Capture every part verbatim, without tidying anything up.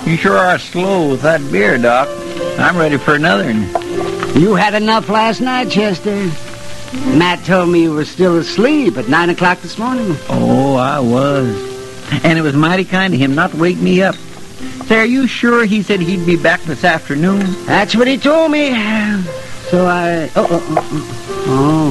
You sure are slow with that beer, Doc. I'm ready for another one. You had enough last night, Chester. Matt told me you were still asleep at nine o'clock this morning. Oh, I was. And it was mighty kind of him not to wake me up. Say, are you sure he said he'd be back this afternoon? That's what he told me. So I... Oh, oh, oh,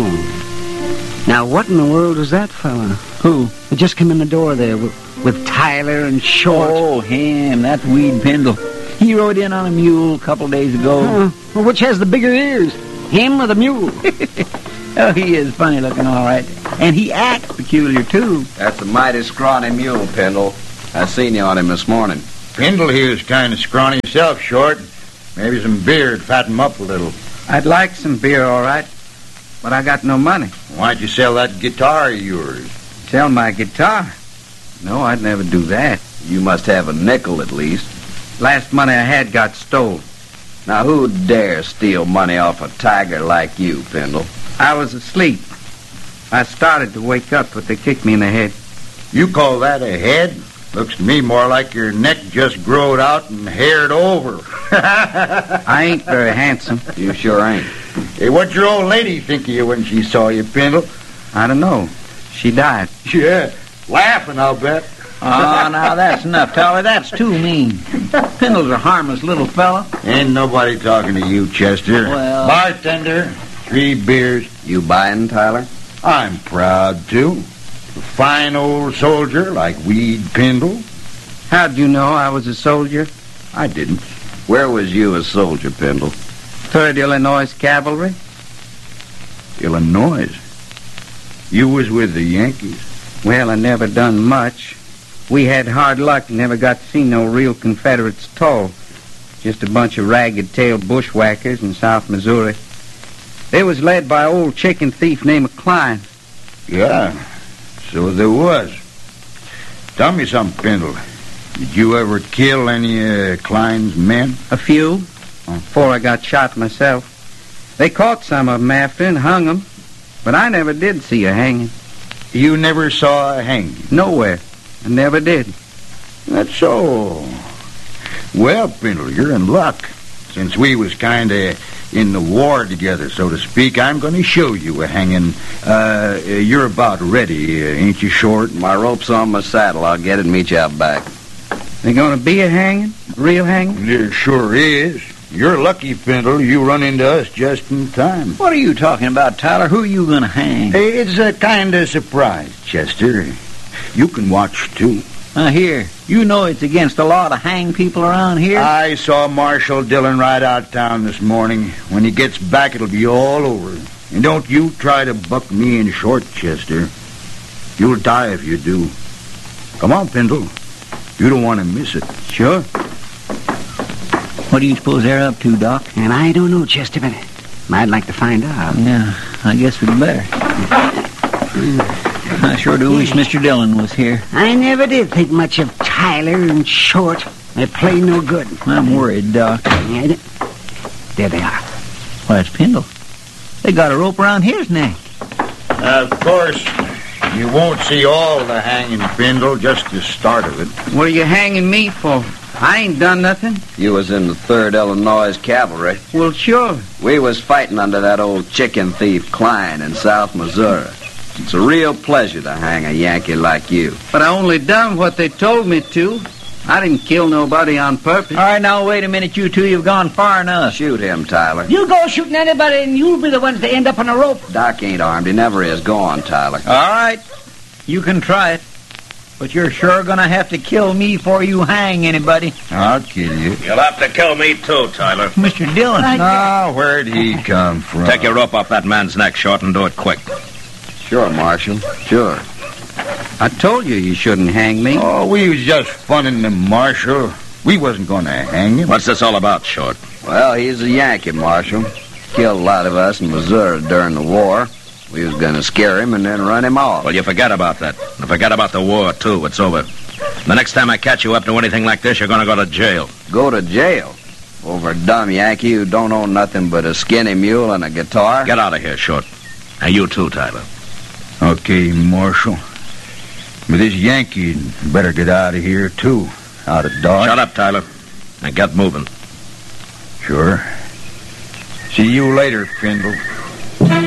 oh. Now, what in the world was that fella? Who? He just came in the door there with, with Tyler and Short. Oh, him. That's Weed Pendle. He rode in on a mule a couple days ago. Uh, well, which has the bigger ears? Him or the mule? Oh, he is funny looking, all right. And he acts peculiar, too. That's a mighty scrawny mule, Pendle. I seen you on him this morning. Pendle here is kind of scrawny himself, Short. Maybe some beer would fatten him up a little. I'd like some beer, all right, but I got no money. Why don't you sell that guitar of yours? Sell my guitar? No, I'd never do that. You must have a nickel at least. Last money I had got stole. Now, who'd dare steal money off a tiger like you, Pendle? I was asleep. I started to wake up, but they kicked me in the head. You call that a head? Looks to me more like your neck just growed out and haired over. I ain't very handsome. You sure ain't. Hey, what'd your old lady think of you when she saw you, Pendle? I don't know. She died. Yeah, laughing, I'll bet. Oh, now that's enough, Tyler. That's too mean. Pendle's a harmless little fella. Ain't nobody talking to you, Chester. Well... Bartender, three beers. You buying, Tyler? I'm proud to. A fine old soldier like Weed Pendle. How'd you know I was a soldier? I didn't. Where was you a soldier, Pendle? Third Illinois Cavalry. Illinois? You was with the Yankees? Well, I never done much. We had hard luck and never got to see no real Confederates at all. Just a bunch of ragged-tailed bushwhackers in South Missouri. They was led by an old chicken thief named Klein. Yeah, so there was. Tell me something, Pendle. Did you ever kill any of uh, Klein's men? A few, before I got shot myself. They caught some of them after and hung them, but I never did see a hanging. You never saw a hanging? Nowhere. I never did. That's so. Well, Pendle, you're in luck. Since we was kind of in the war together, so to speak, I'm going to show you a hanging. Uh, you're about ready, uh, ain't you, Short? My rope's on my saddle. I'll get it and meet you out back. They going to be a hanging? A real hanging? There sure is. You're lucky, Pendle. You run into us just in time. What are you talking about, Tyler? Who are you going to hang? Hey, it's a kind of surprise, Chester. You can watch, too. Now, here, you know it's against the law to hang people around here. I saw Marshal Dillon ride out town this morning. When he gets back, it'll be all over. And don't you try to buck me in Short, Chester. You'll die if you do. Come on, Pendle. You don't want to miss it. Sure. What do you suppose they're up to, Doc? And I don't know, Chester, but I'd like to find out. Yeah, I guess we'd better. I sure do wish Mister Dillon was here. I never did think much of Tyler and Short. They play no good. I'm worried, Doc. Yeah, th- there they are. Why, it's Pendle. They got a rope around his neck. Of course, you won't see all the hanging, Pendle, just the start of it. What are you hanging me for? I ain't done nothing. You was in the third Illinois Cavalry. Well, sure. We was fighting under that old chicken thief Klein in South Missouri. It's a real pleasure to hang a Yankee like you. But I only done what they told me to. I didn't kill nobody on purpose. All right, now, wait a minute, you two. You've gone far enough. Shoot him, Tyler. You go shooting anybody, and you'll be the ones to end up on a rope. Doc ain't armed. He never is. Go on, Tyler. All right. You can try it. But you're sure going to have to kill me before you hang anybody. I'll kill you. You'll have to kill me, too, Tyler. Mister Dillon. Ah, where'd he come from? Take your rope off that man's neck, Short, and do it quick. Sure, Marshal. Sure. I told you you shouldn't hang me. Oh, we was just funning the Marshal. We wasn't going to hang him. What's this all about, Short? Well, he's a Yankee, Marshal. Killed a lot of us in Missouri during the war. We was going to scare him and then run him off. Well, you forget about that. And forget about the war, too. It's over. The next time I catch you up to anything like this, you're going to go to jail. Go to jail? Over a dumb Yankee who don't own nothing but a skinny mule and a guitar? Get out of here, Short. And you, too, Tyler. Okay, Marshal. But this Yankee better get out of here, too. Out of Dodge. Shut up, Tyler. Now get moving. Sure. See you later, Crindle.